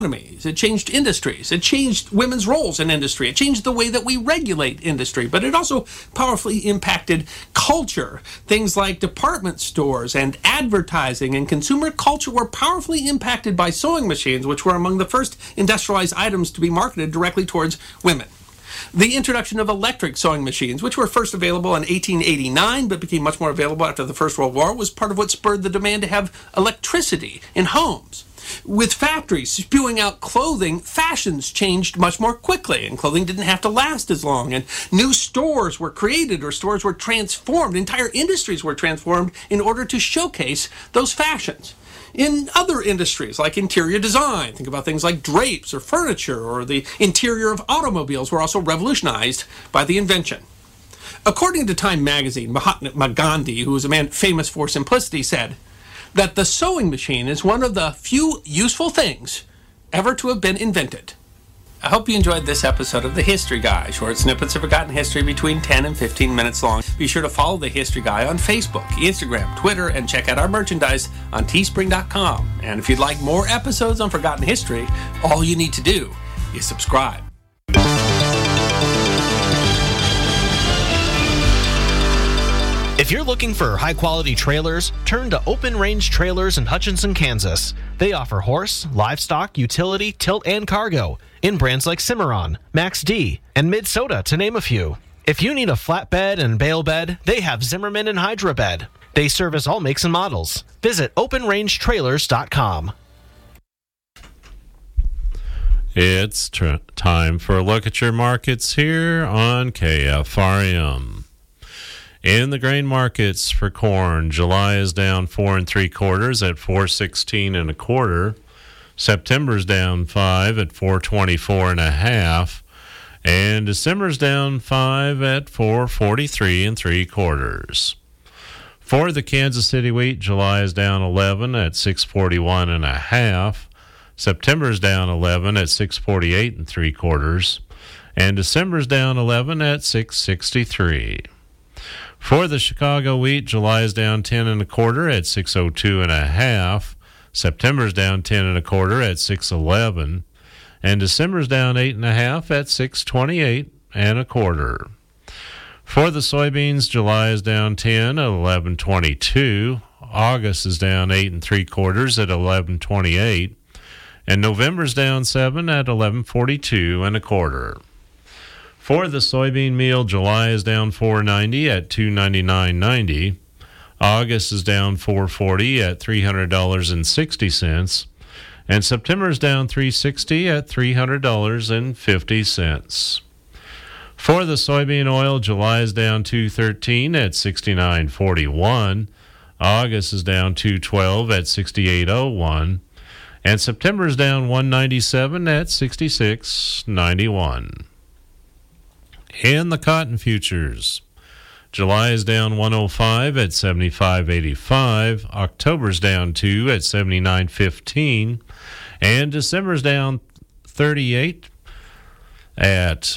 It changed industries. It changed women's roles in industry. It changed the way that we regulate industry. But it also powerfully impacted culture. Things like department stores and advertising and consumer culture were powerfully impacted by sewing machines, which were among the first industrialized items to be marketed directly towards women. The introduction of electric sewing machines, which were first available in 1889 but became much more available after the First World War, was part of what spurred the demand to have electricity in homes. With factories spewing out clothing, fashions changed much more quickly, and clothing didn't have to last as long, and new stores were created or stores were transformed. Entire industries were transformed in order to showcase those fashions. In other industries, like interior design, think about things like drapes or furniture, or the interior of automobiles were also revolutionized by the invention. According to Time magazine, Mahatma Gandhi, who was a man famous for simplicity, said that the sewing machine is one of the few useful things ever to have been invented. I hope you enjoyed this episode of The History Guy, short snippets of forgotten history between 10 and 15 minutes long. Be sure to follow The History Guy on Facebook, Instagram, Twitter, and check out our merchandise on teespring.com. And if you'd like more episodes on forgotten history, all you need to do is subscribe. If you're looking for high-quality trailers, turn to Open Range Trailers in Hutchinson, Kansas. They offer horse, livestock, utility, tilt, and cargo in brands like Cimarron, Max D, and Mid-Soda, to name a few. If you need a flatbed and bale bed, they have Zimmerman and Hydra Bed. They service all makes and models. Visit OpenRangeTrailers.com. It's time for a look at your markets here on KFRM. In the grain markets for corn, July is down 4 3/4 at $4.16 1/4. September's down 5 at $4.24 1/2, and December's down 5 at $4.43 3/4. For the Kansas City wheat, July is down 11 at $6.41 1/2. September's down 11 at $6.48 3/4, and December's down 11 at $6.63. For the Chicago wheat, July is down 10 1/4 at $6.02 1/2. September's down 10 1/4 at $6.11, and December's down 8 1/2 at $6.28 1/4. For the soybeans, July is down 10 at $11.22. August is down 8 3/4 at $11.28, and November's down 7 at $11.42 1/4. For the soybean meal, July is down $4.90 at $299.90. August is down $4.40 at $300.60, and September is down $3.60 at $300.50. For the soybean oil, July is down $2.13 at $69.41. August is down $2.12 at $68.01, and September is down $1.97 at $66.91. In the cotton futures, July is down 105 at 75.85. October's down 2 at 79.15, and December's down 38 at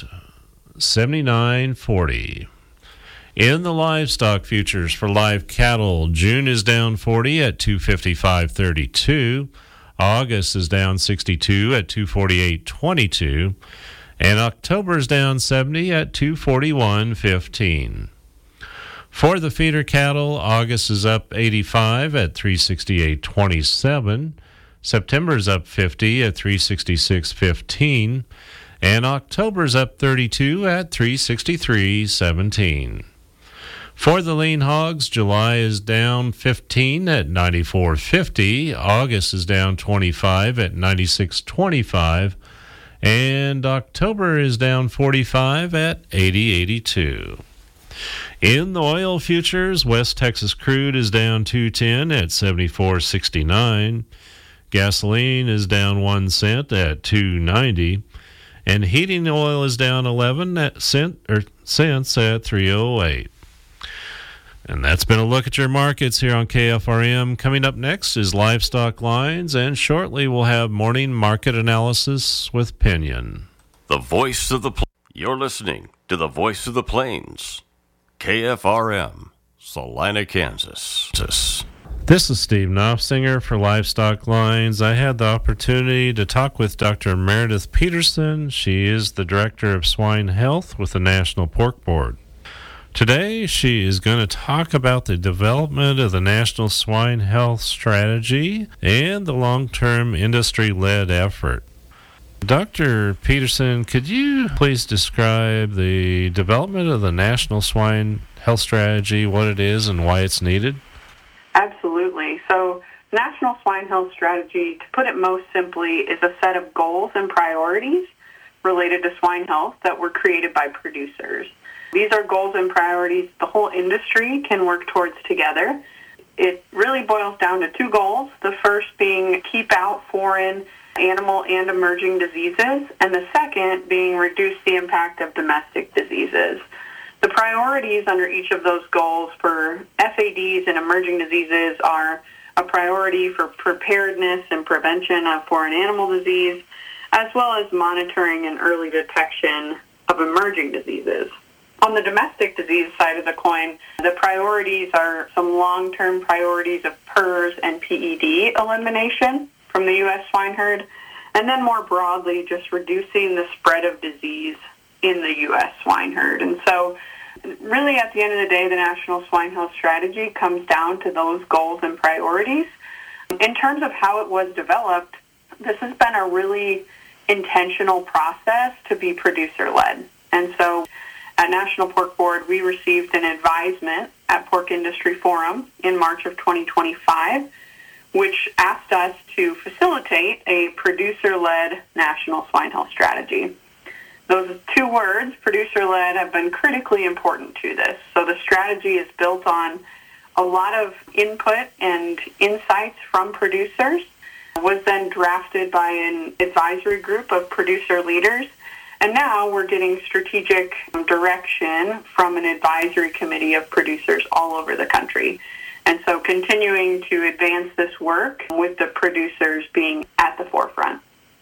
79.40. In the livestock futures for live cattle, June is down 40 at 255.32. August is down 62 at 248.22. And October is down 70 at 241.15. For the feeder cattle, August is up 85 at 368.27. September is up 50 at 366.15. And October is up 32 at 363.17. For the lean hogs, July is down 15 at 94.50. August is down 25 at 96.25. And October is down 45 at 80.82. In the oil futures, West Texas crude is down 210 at 74.69. Gasoline is down 1 cent at 2.90, and heating oil is down 11 cents at 3.08. And that's been a look at your markets here on KFRM. Coming up next is Livestock Lines, and shortly we'll have morning market analysis with Pinion. The voice of the You're listening to the voice of the Plains, KFRM, Salina, Kansas. This is Steve Knopfsinger for Livestock Lines. I had the opportunity to talk with Dr. Meredith Peterson. She is the Director of Swine Health with the National Pork Board. Today, she is going to talk about the development of the National Swine Health Strategy and the long-term industry-led effort. Dr. Peterson, could you please describe the development of the National Swine Health Strategy, what it is, and why it's needed? Absolutely. So, National Swine Health Strategy, to put it most simply, is a set of goals and priorities related to swine health that were created by producers. These are goals and priorities the whole industry can work towards together. It really boils down to two goals, the first being keep out foreign animal and emerging diseases, and the second being reduce the impact of domestic diseases. The priorities under each of those goals for FADs and emerging diseases are a priority for preparedness and prevention of foreign animal disease, as well as monitoring and early detection of emerging diseases. On the domestic disease side of the coin, the priorities are some long-term priorities of PRRS and PED elimination from the U.S. swine herd, and then more broadly, just reducing the spread of disease in the U.S. swine herd. And so really, at the end of the day, the National Swine Health Strategy comes down to those goals and priorities. In terms of how it was developed, this has been a really intentional process to be producer-led. And so at National Pork Board, we received an advisement at Pork Industry Forum in March of 2025, which asked us to facilitate a producer-led National Swine Health Strategy. Those two words, producer-led, have been critically important to this. So the strategy is built on a lot of input and insights from producers. It was then drafted by an advisory group of producer leaders. And now we're getting strategic direction from an advisory committee of producers all over the country. And so continuing to advance this work with the producers being at the forefront.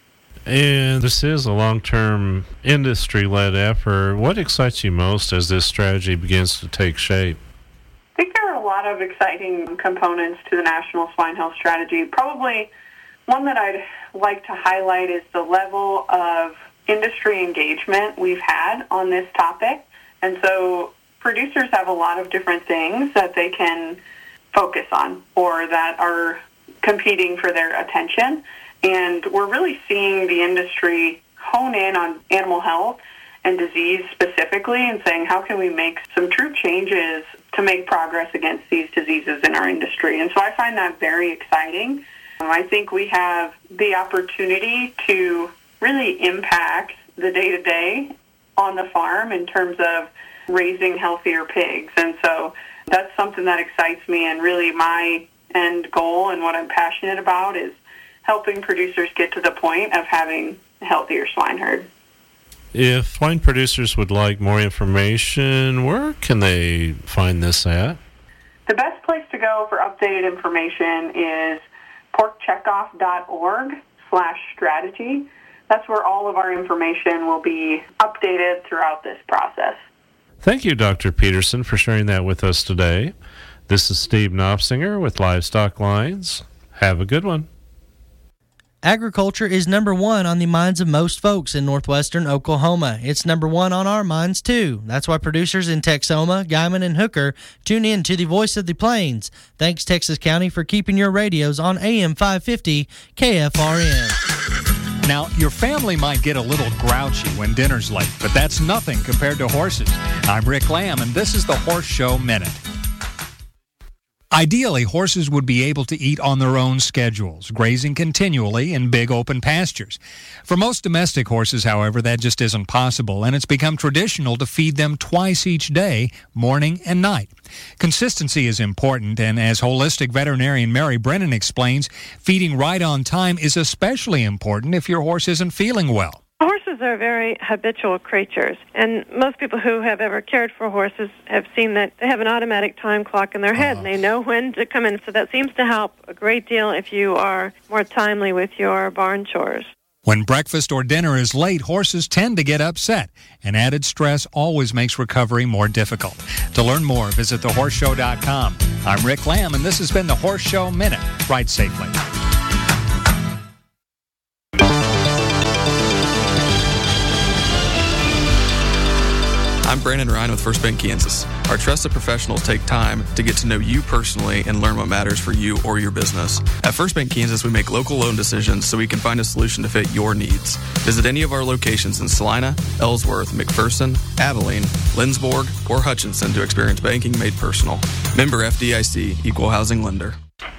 And this is a long-term industry-led effort. What excites you most as this strategy begins to take shape? I think there are a lot of exciting components to the National Swine Health Strategy. Probably one that I'd like to highlight is the level of industry engagement we've had on this topic. And so producers have a lot of different things that they can focus on or that are competing for their attention. And we're really seeing the industry hone in on animal health and disease specifically and saying, how can we make some true changes to make progress against these diseases in our industry? And so I find that very exciting. I think we have the opportunity to really impact the day-to-day on the farm in terms of raising healthier pigs. And so that's something that excites me, and really my end goal and what I'm passionate about is helping producers get to the point of having a healthier swine herd. If swine producers would like more information, where can they find this at? The best place to go for updated information is porkcheckoff.org/strategy. That's where all of our information will be updated throughout this process. Thank you, Dr. Peterson, for sharing that with us today. This is Steve Knopfsinger with Livestock Lines. Have a good one. Agriculture is number one on the minds of most folks in northwestern Oklahoma. It's number one on our minds, too. That's why producers in Texoma, Guymon, and Hooker tune in to the Voice of the Plains. Thanks, Texas County, for keeping your radios on AM 550 KFRN. Now, your family might get a little grouchy when dinner's late, but that's nothing compared to horses. I'm Rick Lamb, and this is the Horse Show Minute. Ideally, horses would be able to eat on their own schedules, grazing continually in big open pastures. For most domestic horses, however, that just isn't possible, and it's become traditional to feed them twice each day, morning and night. Consistency is important, and as holistic veterinarian Mary Brennan explains, feeding right on time is especially important if your horse isn't feeling well. Horses are very habitual creatures, and most people who have ever cared for horses have seen that they have an automatic time clock in their head, and they know when to come in. So that seems to help a great deal if you are more timely with your barn chores. When breakfast or dinner is late, horses tend to get upset, and added stress always makes recovery more difficult. To learn more, visit thehorseshow.com. I'm Rick Lamb, and this has been the Horse Show Minute. Ride safely. I'm Brandon Ryan with First Bank Kansas. Our trusted professionals take time to get to know you personally and learn what matters for you or your business. At First Bank Kansas, we make local loan decisions so we can find a solution to fit your needs. Visit any of our locations in Salina, Ellsworth, McPherson, Abilene, Lindsborg, or Hutchinson to experience banking made personal. Member FDIC, Equal Housing Lender.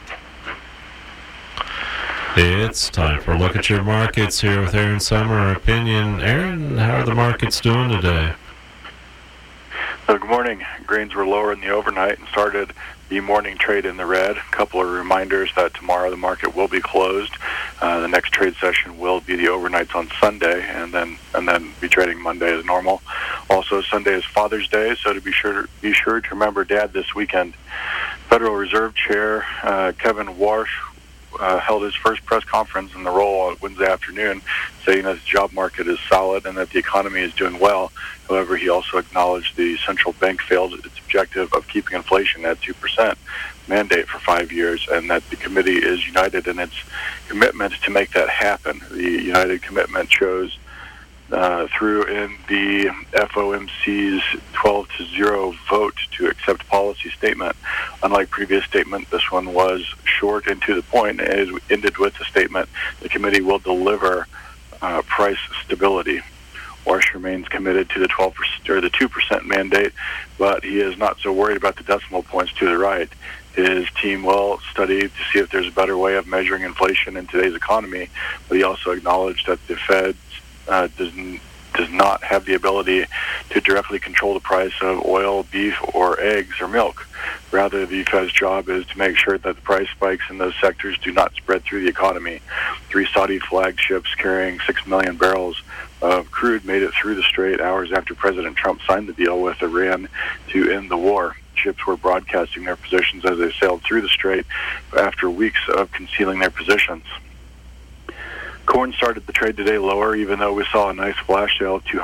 It's time for a look at your markets here with Aaron Summer. Opinion. Aaron, how are the markets doing today? Good morning. Grains were lower in the overnight and started the morning trade in the red. A couple of reminders that tomorrow the market will be closed. The next trade session will be the overnights on Sunday, and then be trading Monday as normal. Also, Sunday is Father's Day, so to be sure to remember Dad this weekend. Federal Reserve Chair Kevin Warsh held his first press conference in the role on Wednesday afternoon, saying that the job market is solid and that the economy is doing well. However, he also acknowledged the central bank failed its objective of keeping inflation at 2% mandate for 5 years, and that the committee is united in its commitment to make that happen. The united commitment shows through in the FOMC's 12-0 vote to accept policy statement. Unlike previous statement, this one was short and to the point, and it ended with the statement, the committee will deliver price stability. Warsh remains committed to the 12% or the 2% mandate, but he is not so worried about the decimal points to the right. His team will study to see if there's a better way of measuring inflation in today's economy, but he also acknowledged that the Fed does not have the ability to directly control the price of oil, beef, or eggs or milk. Rather, the Fed's job is to make sure that the price spikes in those sectors do not spread through the economy. 3 Saudi flagships carrying 6 million barrels of crude made it through the Strait hours after President Trump signed the deal with Iran to end the war. Ships were broadcasting their positions as they sailed through the Strait after weeks of concealing their positions. Corn started the trade today lower, even though we saw a nice flash sale of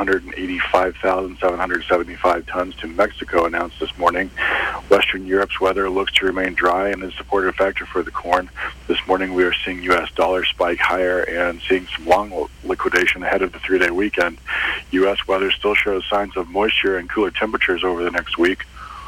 285,775 tons to Mexico announced this morning. Western Europe's weather looks to remain dry and is a supportive factor for the corn. This morning we are seeing U.S. dollar spike higher and seeing some long liquidation ahead of the 3-day weekend. U.S. weather still shows signs of moisture and cooler temperatures over the next week.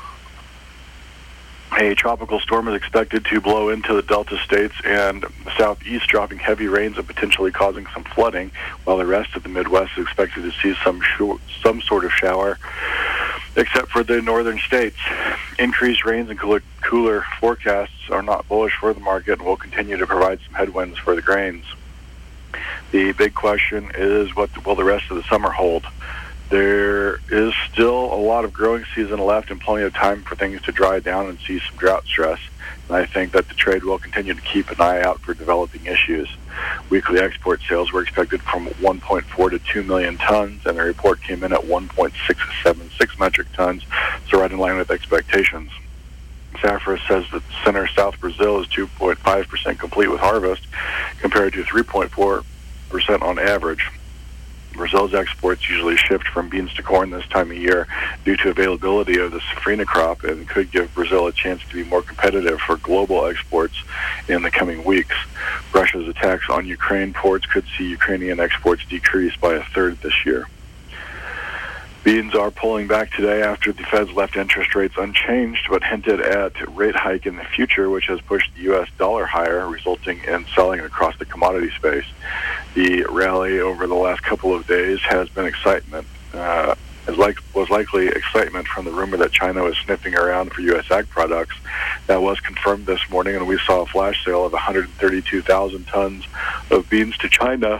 A tropical storm is expected to blow into the Delta states and the southeast, dropping heavy rains and potentially causing some flooding, while the rest of the Midwest is expected to see some sort of shower, except for the northern states. Increased rains and cooler forecasts are not bullish for the market and will continue to provide some headwinds for the grains. The big question is, what will the rest of the summer hold? There is still a lot of growing season left and plenty of time for things to dry down and see some drought stress. And I think that the trade will continue to keep an eye out for developing issues. Weekly export sales were expected from 1.4 to 2 million tons, and the report came in at 1.676 metric tons, so right in line with expectations. Safra says that center-south Brazil is 2.5% complete with harvest, compared to 3.4% on average. Brazil's exports usually shift from beans to corn this time of year due to availability of the safrinha crop, and could give Brazil a chance to be more competitive for global exports in the coming weeks. Russia's attacks on Ukraine ports could see Ukrainian exports decrease by a third this year. Beans are pulling back today after the Fed's left interest rates unchanged, but hinted at rate hike in the future, which has pushed the U.S. dollar higher, resulting in selling across the commodity space. The rally over the last couple of days has been excitement. Was likely excitement from the rumor that China was sniffing around for U.S. ag products. That was confirmed this morning, and we saw a flash sale of 132,000 tons of beans to China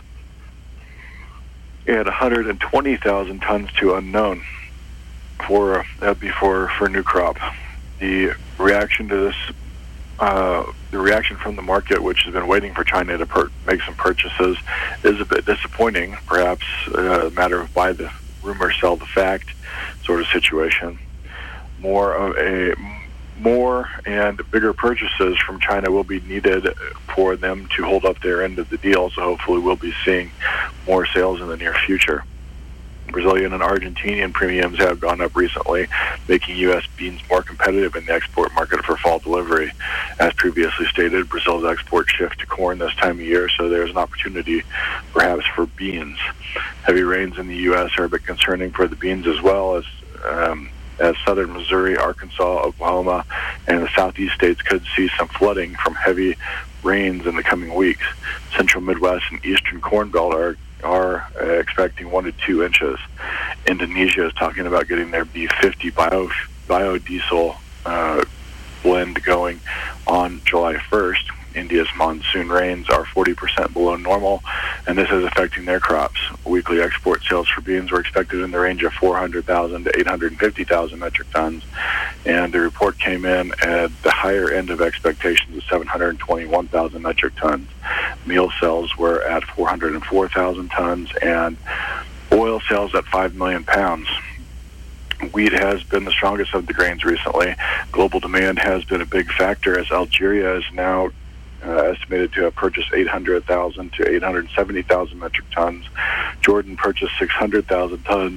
and 120,000 tons to unknown for new crop. The reaction to this, the reaction from the market, which has been waiting for China to make some purchases, is a bit disappointing. Perhaps a matter of buy the rumor, sell the fact sort of situation. More of a more and bigger purchases from China will be needed for them to hold up their end of the deal, so hopefully we'll be seeing more sales in the near future. Brazilian and Argentinian premiums have gone up recently, making U.S. beans more competitive in the export market for fall delivery. As previously stated, Brazil's exports shift to corn this time of year, so there's an opportunity perhaps for beans. Heavy rains in the U.S. are a bit concerning for the beans as well, as southern Missouri, Arkansas, Oklahoma, and the southeast states could see some flooding from heavy rains in the coming weeks. Central Midwest and eastern Corn Belt are expecting 1 to 2 inches. Indonesia is talking about getting their B50 biodiesel blend going on July 1st. India's monsoon rains are 40% below normal, and this is affecting their crops. Weekly export sales for beans were expected in the range of 400,000 to 850,000 metric tons, and the report came in at the higher end of expectations of 721,000 metric tons. Meal sales were at 404,000 tons, and oil sales at 5 million pounds. Wheat has been the strongest of the grains recently. Global demand has been a big factor, as Algeria is now estimated to have purchased 800,000 to 870,000 metric tons. Jordan purchased 600,000 tons.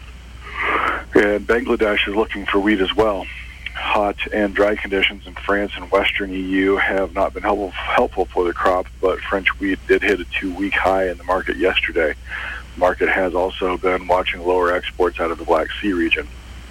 And Bangladesh is looking for wheat as well. Hot and dry conditions in France and Western EU have not been helpful for the crop, but French wheat did hit a 2-week high in the market yesterday. The market has also been watching lower exports out of the Black Sea region.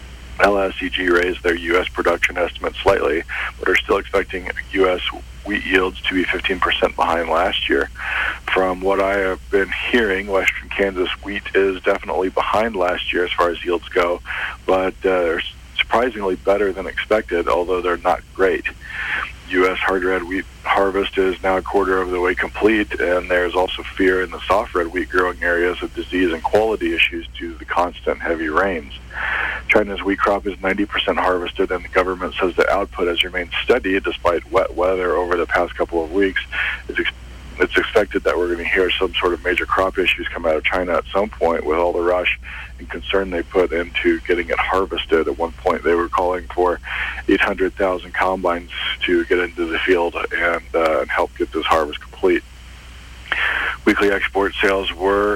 LSEG raised their U.S. production estimate slightly, but are still expecting U.S. wheat yields to be 15% behind last year. From what I have been hearing, Western Kansas wheat is definitely behind last year as far as yields go, but they're surprisingly better than expected, although they're not great. U.S. hard red wheat harvest is now a quarter of the way complete, and there's also fear in the soft red wheat growing areas of disease and quality issues due to the constant heavy rains. China's wheat crop is 90% harvested, and the government says the output has remained steady despite wet weather over the past couple of weeks. It's expected that we're going to hear some sort of major crop issues come out of China at some point with all the rush and concern they put into getting it harvested. At one point, they were calling for 800,000 combines to get into the field and help get this harvest complete. Weekly export sales were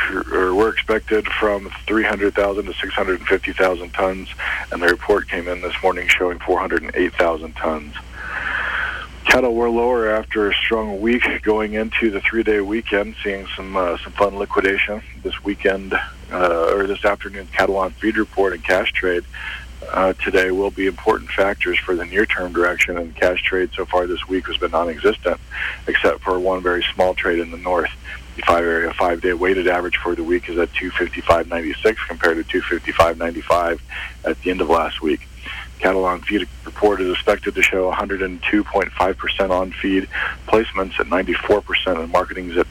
expected from 300,000 to 650,000 tons, and the report came in this morning showing 408,000 tons. Cattle were lower after a strong week going into the 3-day weekend, seeing some fun liquidation this weekend or this afternoon's cattle on feed report and cash trade today will be important factors for the near-term direction, and cash trade so far this week has been non-existent, except for one very small trade in the north. The 5-day weighted average for the week is at 255.96 compared to 255.95 at the end of last week. Cattle on feed report is expected to show 102.5% on feed, placements at 94%, and marketing is at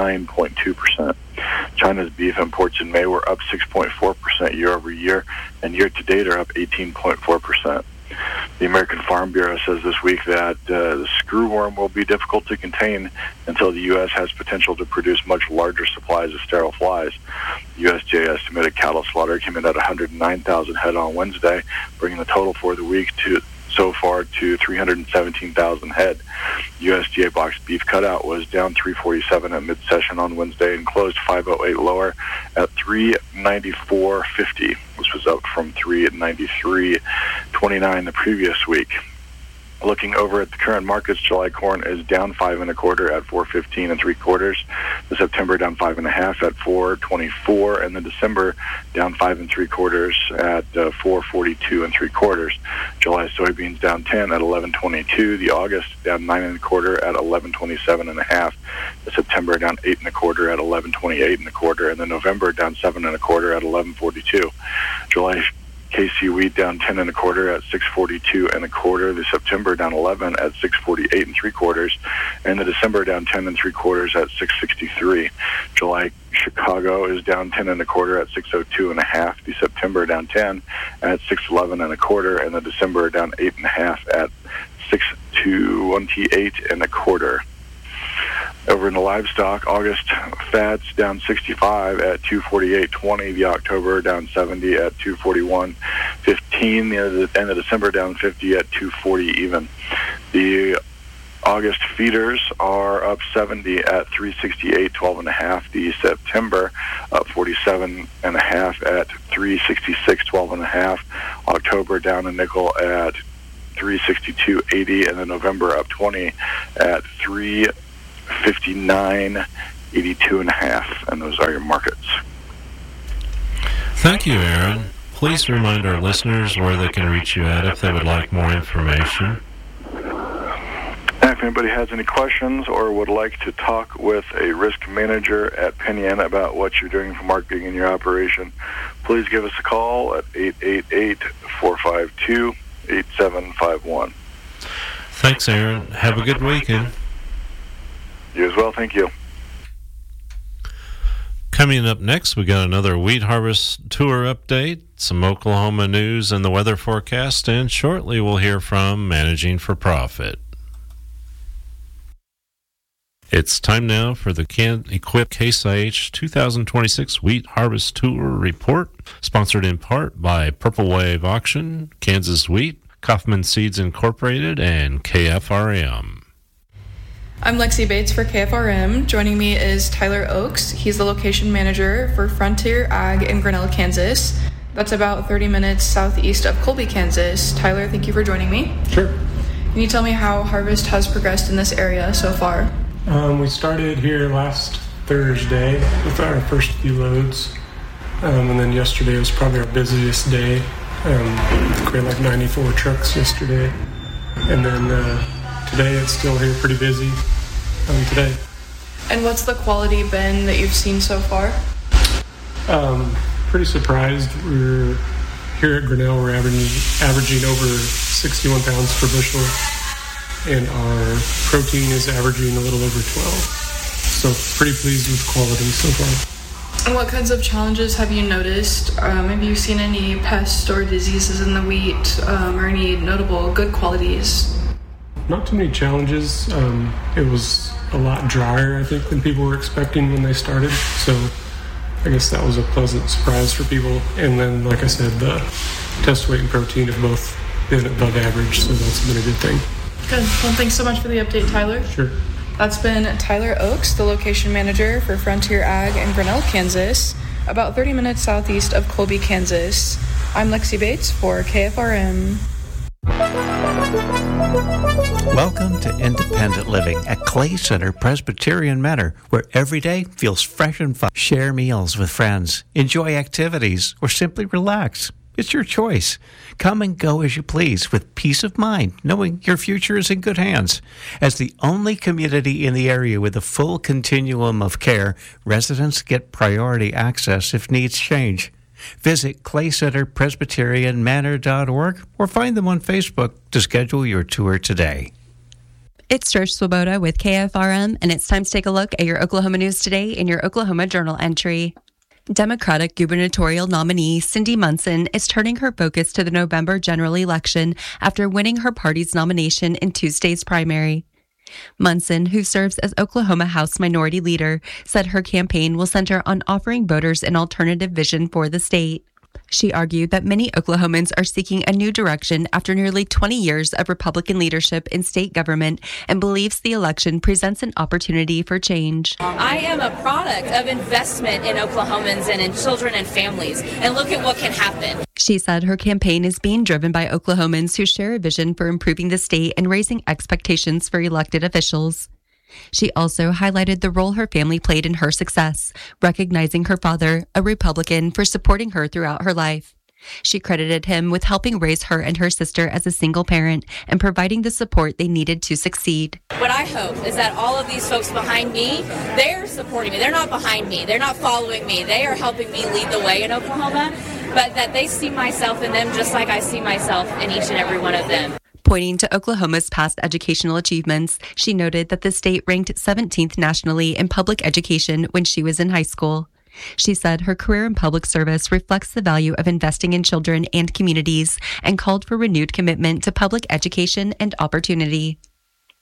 89.2%. China's beef imports in May were up 6.4% year over year, and year to date are up 18.4%. The American Farm Bureau says this week that the screwworm will be difficult to contain until the U.S. has potential to produce much larger supplies of sterile flies. The USDA estimated cattle slaughter came in at 109,000 head on Wednesday, bringing the total for the week so far to 317,000 head. USDA boxed beef cutout was down 347 at mid-session on Wednesday and closed 508 lower at 394.50. This was up from 393.29 the previous week. Looking over at the current markets, July corn is down 5 1/4 at 4.15 3/4. The September down 5 1/2 at 4.24, and the December down 5 3/4 at 4.42 3/4. July soybeans down 10 at 11.22. The August down 9 1/4 at 11.27 1/2. The September down 8 1/4 at 11.28 1/4, and the November down 7 1/4 at 11.42. July KC wheat down 10 1/4 at 6.42 1/4. The September down 11 at 6.48 3/4, and the December down 10 3/4 at 6.63. July Chicago is down 10 1/4 at 6.02 1/2. The September down 10 at 6.11 1/4, and the December down 8 1/2 at 6.28 1/4. Over in the livestock, August fats down 65 at 248.20. The October down 70 at 241.15. 18. The end of December down 50 at 240 even. The August feeders are up 70 at 368, 12.5. The September up 47.5 at 366, 12.5. October down a nickel at 362.80, and then November up 20 at 359, 82.5. And those are your markets. Thank you, Aaron. Please remind our listeners where they can reach you at if they would like more information. If anybody has any questions or would like to talk with a risk manager at Penn Yan about what you're doing for marketing in your operation, please give us a call at 888-452-8751. Thanks, Aaron. Have a good weekend. You as well. Thank you. Coming up next, we got another wheat harvest tour update, some Oklahoma news and the weather forecast, and shortly we'll hear from Managing for Profit. It's time now for the Can-Equip Case IH 2026 Wheat Harvest Tour Report, sponsored in part by Purple Wave Auction, Kansas Wheat, Kaufman Seeds Incorporated, and KFRM. I'm Lexi Bates for KFRM. Joining me is Tyler Oaks. He's the location manager for Frontier Ag in Grinnell, Kansas. That's about 30 minutes southeast of Colby, Kansas. Tyler, thank you for joining me. Sure. Can you tell me how harvest has progressed in this area so far? We started here last Thursday with our first few loads, and then yesterday was probably our busiest day. We had like 94 trucks yesterday, and then today it's still here pretty busy today. And what's the quality been that you've seen so far? Pretty surprised. We're here at Grinnell, we're averaging over 61 pounds per bushel. And our protein is averaging a little over 12. So pretty pleased with quality so far. And what kinds of challenges have you noticed? Have you seen any pests or diseases in the wheat, or any notable good qualities? Not too many challenges. It was a lot drier, I think, than people were expecting when they started. So I guess that was a pleasant surprise for people. And then, like I said, the test weight and protein have both been above average, so that's been a good thing. Good. Well, thanks so much for the update, Tyler. Sure. That's been Tyler Oaks, the location manager for Frontier Ag in Grinnell, Kansas, about 30 minutes southeast of Colby, Kansas. I'm Lexi Bates for KFRM. Welcome to Independent Living at Clay Center Presbyterian Manor, where every day feels fresh and fun. Share meals with friends, enjoy activities, or simply relax. It's your choice. Come and go as you please with peace of mind, knowing your future is in good hands. As the only community in the area with a full continuum of care, residents get priority access if needs change. Visit claycenterpresbyterianmanor.org or find them on Facebook to schedule your tour today. It's Trish Swoboda with KFRM, and it's time to take a look at your Oklahoma news today in your Oklahoma Journal entry. Democratic gubernatorial nominee Cindy Munson is turning her focus to the November general election after winning her party's nomination in Tuesday's primary. Munson, who serves as Oklahoma House Minority Leader, said her campaign will center on offering voters an alternative vision for the state. She argued that many Oklahomans are seeking a new direction after nearly 20 years of Republican leadership in state government and believes the election presents an opportunity for change. I am a product of investment in Oklahomans and in children and families, and look at what can happen. She said her campaign is being driven by Oklahomans who share a vision for improving the state and raising expectations for elected officials. She also highlighted the role her family played in her success, recognizing her father, a Republican, for supporting her throughout her life. She credited him with helping raise her and her sister as a single parent and providing the support they needed to succeed. What I hope is that all of these folks behind me, they're supporting me. They're not behind me. They're not following me. They are helping me lead the way in Oklahoma, but that they see myself in them just like I see myself in each and every one of them. Pointing to Oklahoma's past educational achievements, she noted that the state ranked 17th nationally in public education when she was in high school. She said her career in public service reflects the value of investing in children and communities and called for renewed commitment to public education and opportunity.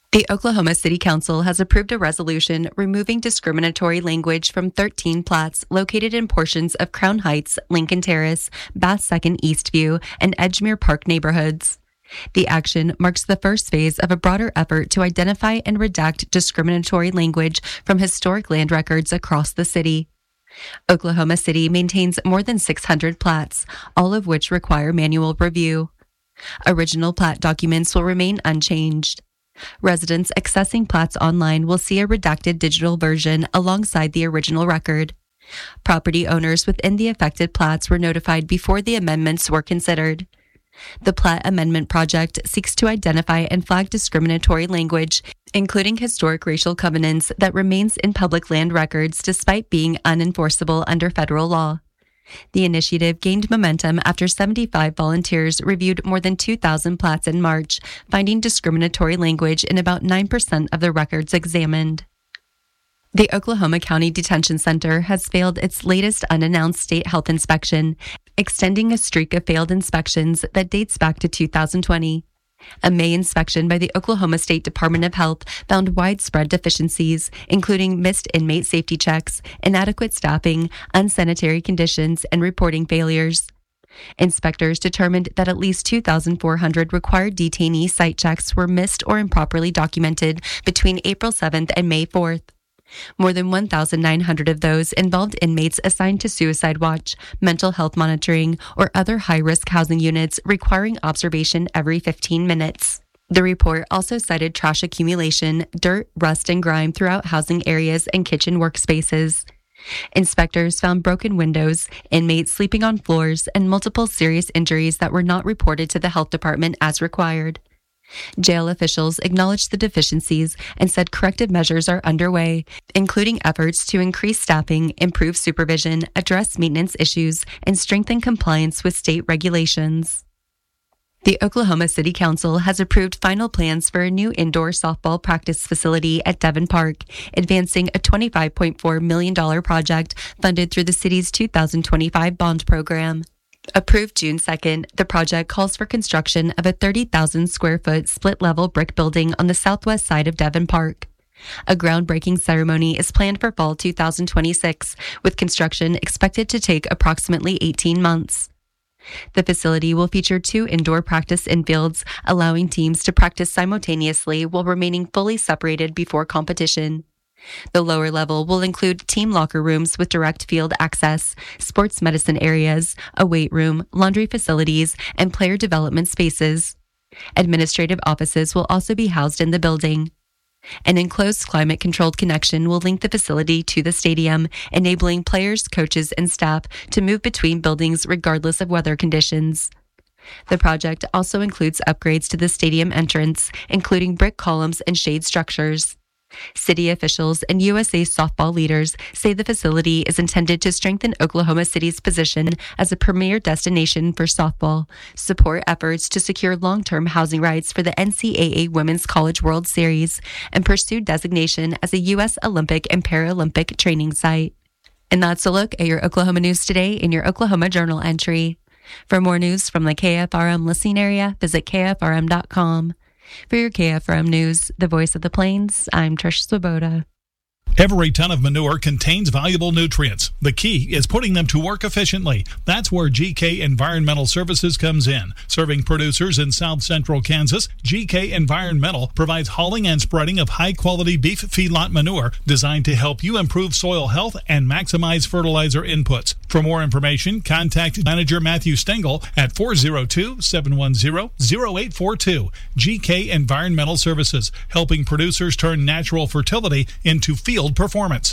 The Oklahoma City Council has approved a resolution removing discriminatory language from 13 plats located in portions of Crown Heights, Lincoln Terrace, Bath Second Eastview, and Edgemere Park neighborhoods. The action marks the first phase of a broader effort to identify and redact discriminatory language from historic land records across the city. Oklahoma City maintains more than 600 plats, all of which require manual review. Original plat documents will remain unchanged. Residents accessing plats online will see a redacted digital version alongside the original record. Property owners within the affected plats were notified before the amendments were considered. The Plat Amendment Project seeks to identify and flag discriminatory language, including historic racial covenants, that remains in public land records despite being unenforceable under federal law. The initiative gained momentum after 75 volunteers reviewed more than 2,000 plats in March, finding discriminatory language in about 9% of the records examined. The Oklahoma County Detention Center has failed its latest unannounced state health inspection, extending a streak of failed inspections that dates back to 2020. A May inspection by the Oklahoma State Department of Health found widespread deficiencies, including missed inmate safety checks, inadequate staffing, unsanitary conditions, and reporting failures. Inspectors determined that at least 2,400 required detainee site checks were missed or improperly documented between April 7th and May 4th. More than 1,900 of those involved inmates assigned to suicide watch, mental health monitoring, or other high-risk housing units requiring observation every 15 minutes. The report also cited trash accumulation, dirt, rust, and grime throughout housing areas and kitchen workspaces. Inspectors found broken windows, inmates sleeping on floors, and multiple serious injuries that were not reported to the health department as required. Jail officials acknowledged the deficiencies and said corrective measures are underway, including efforts to increase staffing, improve supervision, address maintenance issues, and strengthen compliance with state regulations. The Oklahoma City Council has approved final plans for a new indoor softball practice facility at Devon Park, advancing a $25.4 million project funded through the city's 2025 bond program. Approved June 2nd, the project calls for construction of a 30,000 square foot split-level brick building on the southwest side of Devon Park. A groundbreaking ceremony is planned for fall 2026, with construction expected to take approximately 18 months. The facility will feature 2 indoor practice infields, allowing teams to practice simultaneously while remaining fully separated before competition. The lower level will include team locker rooms with direct field access, sports medicine areas, a weight room, laundry facilities, and player development spaces. Administrative offices will also be housed in the building. An enclosed climate-controlled connection will link the facility to the stadium, enabling players, coaches, and staff to move between buildings regardless of weather conditions. The project also includes upgrades to the stadium entrance, including brick columns and shade structures. City officials and USA softball leaders say the facility is intended to strengthen Oklahoma City's position as a premier destination for softball, support efforts to secure long-term housing rights for the NCAA Women's College World Series, and pursue designation as a U.S. Olympic and Paralympic training site. And that's a look at your Oklahoma news today in your Oklahoma Journal entry. For more news from the KFRM listening area, visit KFRM.com. For your KFRM News, the voice of the Plains, I'm Trish Swoboda. Every ton of manure contains valuable nutrients. The key is putting them to work efficiently. That's where GK Environmental Services comes in. Serving producers in south central Kansas, GK Environmental provides hauling and spreading of high-quality beef feedlot manure designed to help you improve soil health and maximize fertilizer inputs. For more information, contact Manager Matthew Stengel at 402-710-0842. GK Environmental Services, helping producers turn natural fertility into field performance.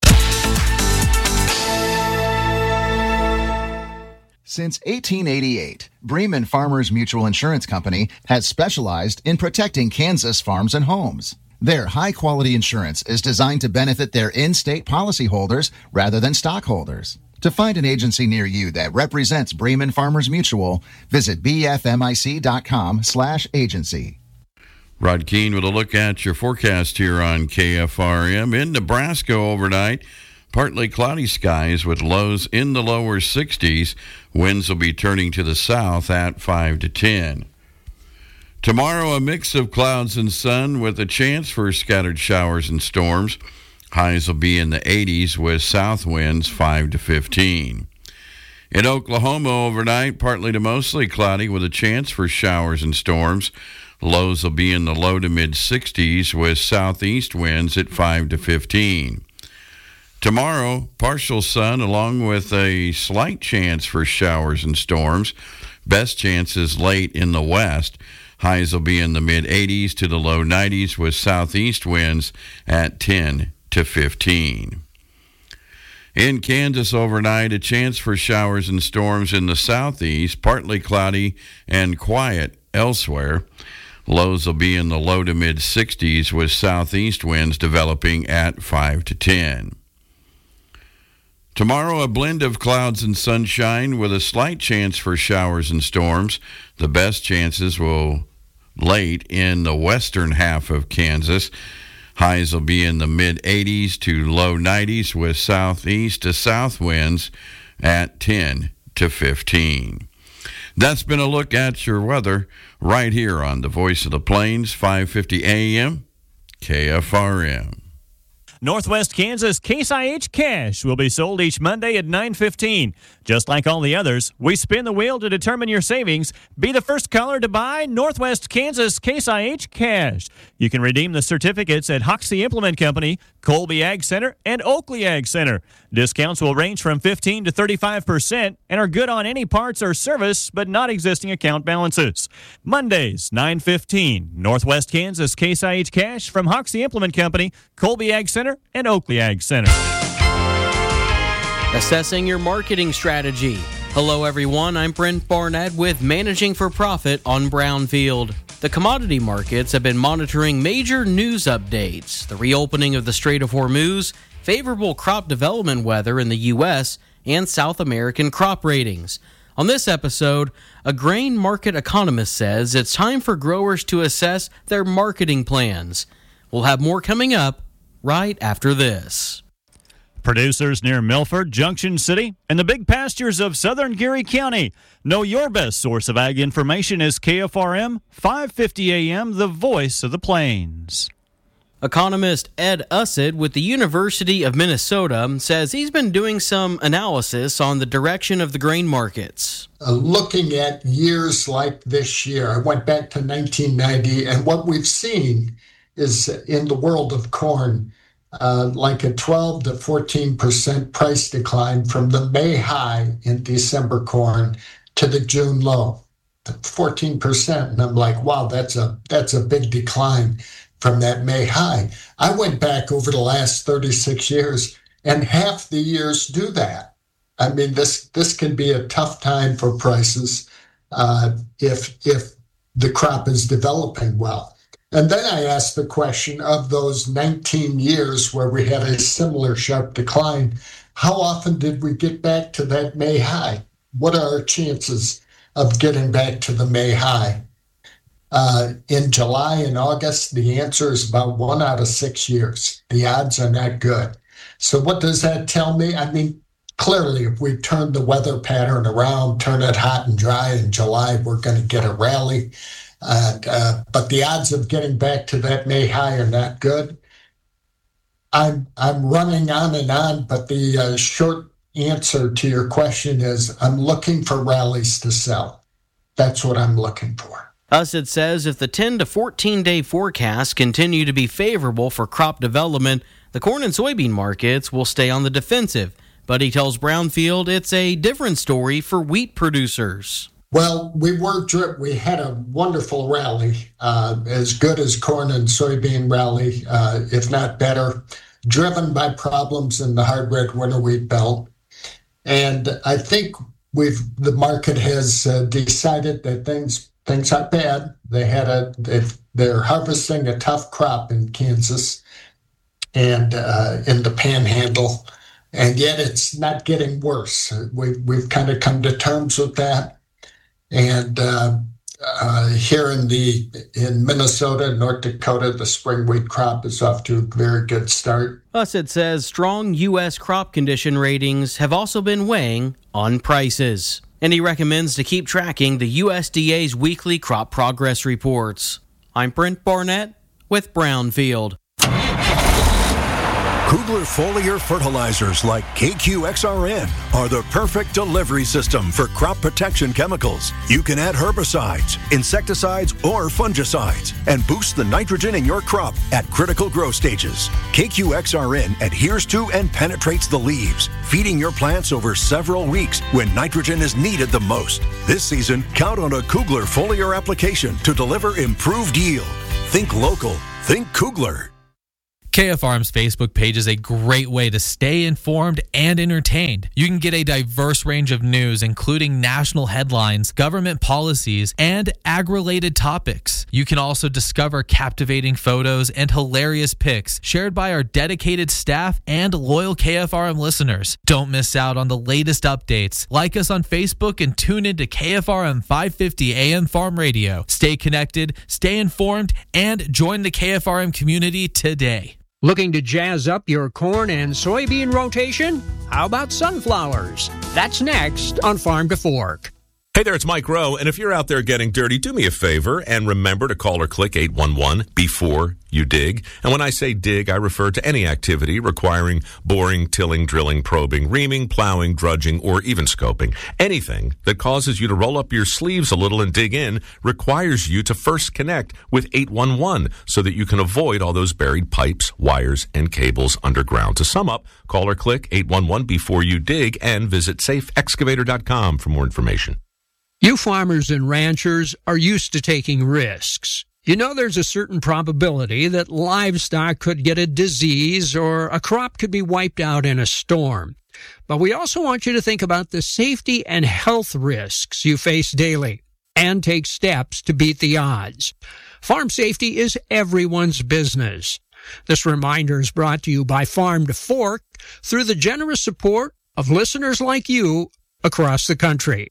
Since 1888, Bremen Farmers Mutual Insurance Company has specialized in protecting Kansas farms and homes. Their high-quality insurance is designed to benefit their in-state policyholders rather than stockholders. To find an agency near you that represents Bremen Farmers Mutual, visit bfmic.com/agency. Rod Keene with a look at your forecast here on KFRM. In Nebraska overnight, partly cloudy skies with lows in the lower 60s. Winds will be turning to the south at 5 to 10. Tomorrow, a mix of clouds and sun with a chance for scattered showers and storms. Highs will be in the 80s with south winds 5 to 15. In Oklahoma overnight, partly to mostly cloudy with a chance for showers and storms. Lows will be in the low to mid 60s with southeast winds at 5 to 15. Tomorrow, partial sun along with a slight chance for showers and storms. Best chances late in the west. Highs will be in the mid 80s to the low 90s with southeast winds at 10 to 15. In Kansas overnight, a chance for showers and storms in the southeast, partly cloudy and quiet elsewhere. Lows will be in the low to mid 60s with southeast winds developing at 5 to 10. Tomorrow, a blend of clouds and sunshine with a slight chance for showers and storms. The best chances will late in the western half of Kansas. Highs will be in the mid-80s to low 90s with southeast to south winds at 10 to 15. That's been a look at your weather right here on the Voice of the Plains, 5:50 a.m., KFRM. Northwest Kansas Case IH Cash will be sold each Monday at 9:15. Just like all the others, we spin the wheel to determine your savings. Be the first caller to buy Northwest Kansas Case IH Cash. You can redeem the certificates at Hoxie Implement Company, Colby Ag Center, and Oakley Ag Center. Discounts will range from 15 to 35% and are good on any parts or service, but not existing account balances. Mondays, 9:15. Northwest Kansas Case IH Cash from Hoxie Implement Company, Colby Ag Center, and Oakley Ag Center. Assessing your marketing strategy. Hello, everyone. I'm Brent Barnett with Managing for Profit on Brownfield. The commodity markets have been monitoring major news updates, the reopening of the Strait of Hormuz, favorable crop development weather in the U.S., and South American crop ratings. On this episode, a grain market economist says it's time for growers to assess their marketing plans. We'll have more coming up right after this. Producers near Milford, Junction City, and the big pastures of southern Geary County. Know your best source of ag information is KFRM, 550 AM, the voice of the plains. Economist Ed Ussid with the University of Minnesota says he's been doing some analysis on the direction of the grain markets. Looking at years like this year, I went back to 1990, and what we've seen is in the world of corn, like a 12 to 14% price decline from the May high in December corn to the June low, 14%. And I'm like, wow, that's a big decline from that May high. I went back over the last 36 years, and half the years do that. I mean, this can be a tough time for prices if the crop is developing well. And then I asked the question of those 19 years where we had a similar sharp decline, how often did we get back to that May high? What are our chances of getting back to the May high? In July and August, the answer is about 1 out of 6 years. The odds are not good. So what does that tell me? I mean, clearly, if we turn the weather pattern around, turn it hot and dry in July, we're going to get a rally. But the odds of getting back to that May high are not good. I'm running on and on, but the short answer to your question is I'm looking for rallies to sell. That's what I'm looking for. Ussid says if the 10 to 14-day forecasts continue to be favorable for crop development, the corn and soybean markets will stay on the defensive. But he tells Brownfield it's a different story for wheat producers. Well, we had a wonderful rally, as good as corn and soybean rally, if not better, driven by problems in the hard red winter wheat belt. And I think the market has decided that things are bad. They're harvesting a tough crop in Kansas and in the Panhandle, and yet it's not getting worse. We've kind of come to terms with that. And here in Minnesota, North Dakota, the spring wheat crop is off to a very good start. Ussid says strong U.S. crop condition ratings have also been weighing on prices. And he recommends to keep tracking the USDA's weekly crop progress reports. I'm Brent Barnett with Brownfield. Kugler foliar fertilizers like KQXRN are the perfect delivery system for crop protection chemicals. You can add herbicides, insecticides, or fungicides and boost the nitrogen in your crop at critical growth stages. KQXRN adheres to and penetrates the leaves, feeding your plants over several weeks when nitrogen is needed the most. This season, count on a Kugler foliar application to deliver improved yield. Think local. Think Kugler. KFRM's Facebook page is a great way to stay informed and entertained. You can get a diverse range of news, including national headlines, government policies, and ag-related topics. You can also discover captivating photos and hilarious pics shared by our dedicated staff and loyal KFRM listeners. Don't miss out on the latest updates. Like us on Facebook and tune into KFRM 550 AM Farm Radio. Stay connected, stay informed, and join the KFRM community today. Looking to jazz up your corn and soybean rotation? How about sunflowers? That's next on Farm to Fork. Hey there, it's Mike Rowe, and if you're out there getting dirty, do me a favor and remember to call or click 811 before you dig. And when I say dig, I refer to any activity requiring boring, tilling, drilling, probing, reaming, plowing, drudging, or even scoping. Anything that causes you to roll up your sleeves a little and dig in requires you to first connect with 811 so that you can avoid all those buried pipes, wires, and cables underground. To sum up, call or click 811 before you dig and visit safeexcavator.com for more information. You farmers and ranchers are used to taking risks. You know there's a certain probability that livestock could get a disease or a crop could be wiped out in a storm. But we also want you to think about the safety and health risks you face daily and take steps to beat the odds. Farm safety is everyone's business. This reminder is brought to you by Farm to Fork through the generous support of listeners like you across the country.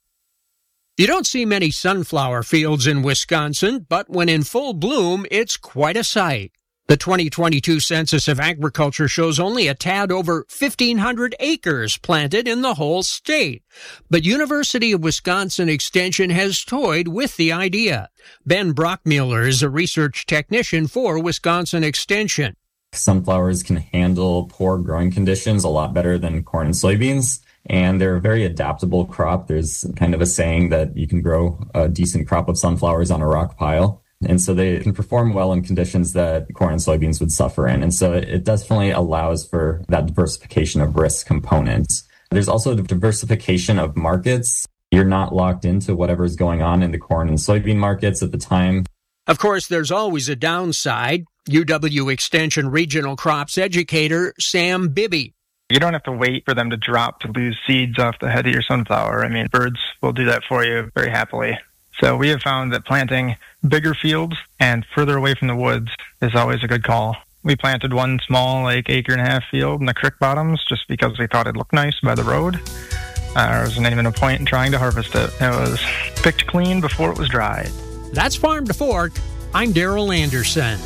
You don't see many sunflower fields in Wisconsin, but when in full bloom, it's quite a sight. The 2022 Census of Agriculture shows only a tad over 1,500 acres planted in the whole state. But University of Wisconsin Extension has toyed with the idea. Ben Brockmuller is a research technician for Wisconsin Extension. Sunflowers can handle poor growing conditions a lot better than corn and soybeans. And they're a very adaptable crop. There's kind of a saying that you can grow a decent crop of sunflowers on a rock pile. And so they can perform well in conditions that corn and soybeans would suffer in. And so it definitely allows for that diversification of risk components. There's also diversification of markets. You're not locked into whatever's going on in the corn and soybean markets at the time. Of course, there's always a downside. UW Extension Regional Crops Educator Sam Bibby. You don't have to wait for them to drop to lose seeds off the head of your sunflower. I mean, birds will do that for you very happily. So we have found that planting bigger fields and further away from the woods is always a good call. We planted one small, acre-and-a-half field in the creek bottoms just because we thought it looked nice by the road. There wasn't even a point in trying to harvest it. It was picked clean before it was dried. That's Farm to Fork. I'm Darrell Anderson.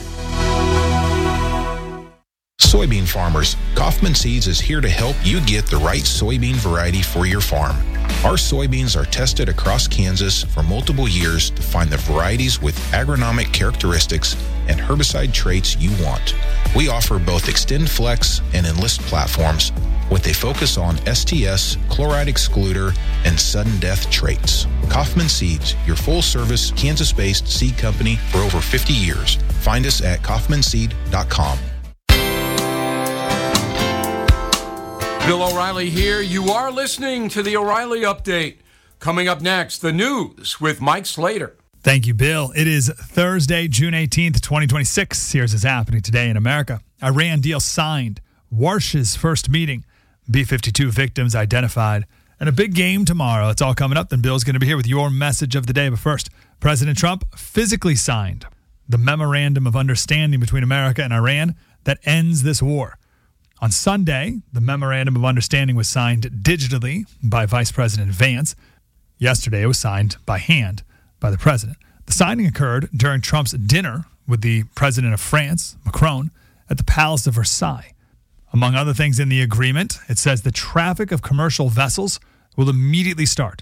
Soybean farmers, Kaufman Seeds is here to help you get the right soybean variety for your farm. Our soybeans are tested across Kansas for multiple years to find the varieties with agronomic characteristics and herbicide traits you want. We offer both Extend Flex and Enlist platforms with a focus on STS, chloride excluder, and sudden death traits. Kaufman Seeds, your full-service Kansas-based seed company for over 50 years. Find us at kaufmanseed.com. Bill O'Reilly here. You are listening to the O'Reilly Update. Coming up next, the news with Mike Slater. Thank you, Bill. It is Thursday, June 18th, 2026. Here's what's happening today in America. Iran deal signed. Warsh's first meeting. B-52 victims identified. And a big game tomorrow. It's all coming up. Then Bill's going to be here with your message of the day. But first, President Trump physically signed the Memorandum of Understanding between America and Iran that ends this war. On Sunday, the Memorandum of Understanding was signed digitally by Vice President Vance. Yesterday, it was signed by hand by the president. The signing occurred during Trump's dinner with the president of France, Macron, at the Palace of Versailles. Among other things in the agreement, it says the traffic of commercial vessels will immediately start.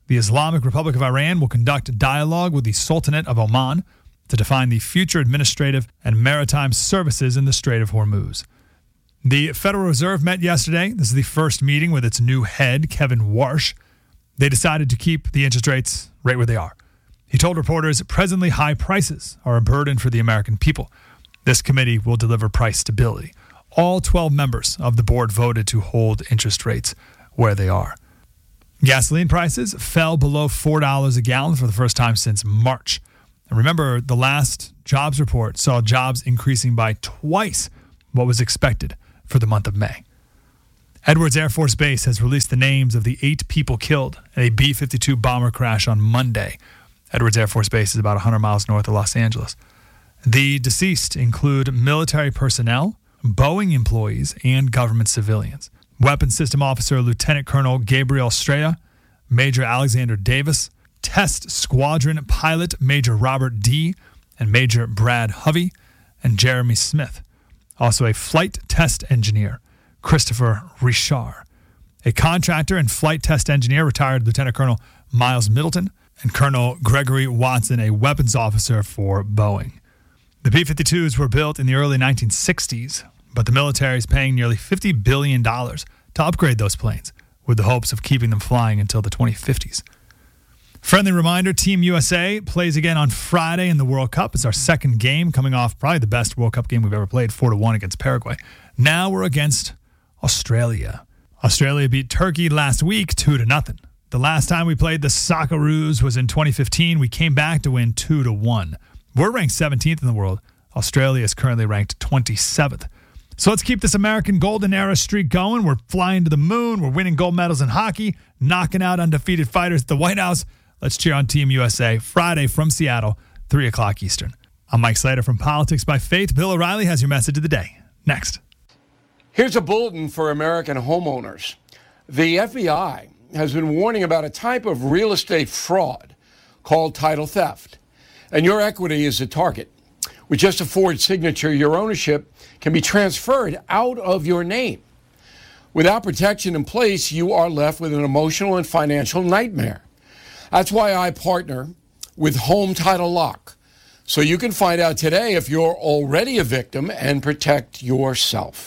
The Islamic Republic of Iran will conduct dialogue with the Sultanate of Oman to define the future administrative and maritime services in the Strait of Hormuz. The Federal Reserve met yesterday. This is the first meeting with its new head, Kevin Warsh. They decided to keep the interest rates right where they are. He told reporters presently high prices are a burden for the American people. This committee will deliver price stability. All 12 members of the board voted to hold interest rates where they are. Gasoline prices fell below $4 a gallon for the first time since March. And remember, the last jobs report saw jobs increasing by twice what was expected for the month of May. Edwards Air Force Base has released the names of the 8 people killed in a B-52 bomber crash on Monday. Edwards Air Force Base is about 100 miles north of Los Angeles. The deceased include military personnel, Boeing employees, and government civilians. Weapons System Officer Lieutenant Colonel Gabriel Estrella, Major Alexander Davis, Test Squadron Pilot Major Robert D., and Major Brad Hovey, and Jeremy Smith. Also a flight test engineer, Christopher Richard. A contractor and flight test engineer, retired Lieutenant Colonel Miles Middleton, and Colonel Gregory Watson, a weapons officer for Boeing. The B-52s were built in the early 1960s, but the military is paying nearly $50 billion to upgrade those planes, with the hopes of keeping them flying until the 2050s. Friendly reminder, Team USA plays again on Friday in the World Cup. It's our second game, coming off probably the best World Cup game we've ever played, 4-1 against Paraguay. Now we're against Australia. Australia beat Turkey last week 2-0. The last time we played the Socceroos was in 2015. We came back to win 2-1. We're ranked 17th in the world. Australia is currently ranked 27th. So let's keep this American golden era streak going. We're flying to the moon. We're winning gold medals in hockey, knocking out undefeated fighters at the White House. Let's cheer on Team USA Friday from Seattle, 3 o'clock Eastern. I'm Mike Slater from Politics by Faith. Bill O'Reilly has your message of the day. Next. Here's a bulletin for American homeowners. The FBI has been warning about a type of real estate fraud called title theft. And your equity is the target. With just a Ford signature, your ownership can be transferred out of your name. Without protection in place, you are left with an emotional and financial nightmare. That's why I partner with Home Title Lock, so you can find out today if you're already a victim and protect yourself.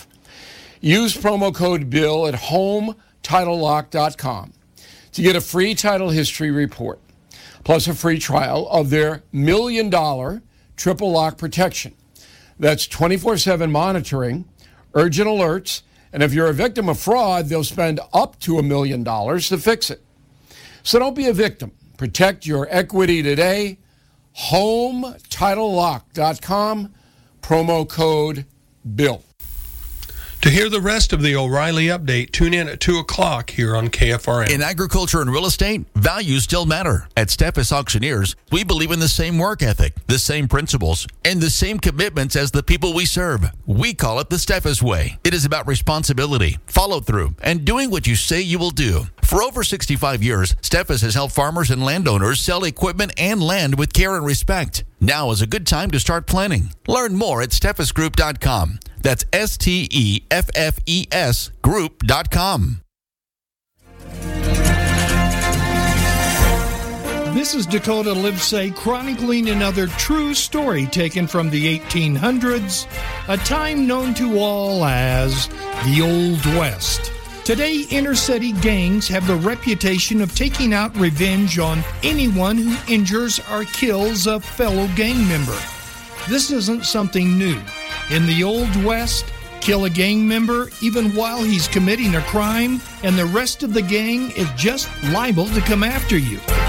Use promo code BILL at HomeTitleLock.com to get a free title history report, plus a free trial of their $1 million triple lock protection. That's 24/7 monitoring, urgent alerts, and if you're a victim of fraud, they'll spend up to $1 million to fix it. So don't be a victim. Protect your equity today. HomeTitleLock.com, promo code BILL. To hear the rest of the O'Reilly Update, tune in at 2 o'clock here on KFRM. In agriculture and real estate, values still matter. At Steffes Auctioneers, we believe in the same work ethic, the same principles, and the same commitments as the people we serve. We call it the Steffes Way. It is about responsibility, follow-through, and doing what you say you will do. For over 65 years, Steffes has helped farmers and landowners sell equipment and land with care and respect. Now is a good time to start planning. Learn more at SteffesGroup.com. That's STEFFES Group.com. This is Dakota Livesay chronicling another true story taken from the 1800s, a time known to all as the Old West. Today, inner-city gangs have the reputation of taking out revenge on anyone who injures or kills a fellow gang member. This isn't something new. In the Old West, kill a gang member even while he's committing a crime, and the rest of the gang is just liable to come after you.